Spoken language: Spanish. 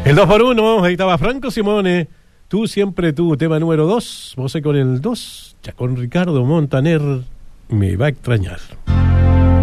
El 2x1, ahí estaba Franco Simone. Tú siempre tú, tema número 2. Vos con el 2, ya con Ricardo Montaner. Me va a extrañar.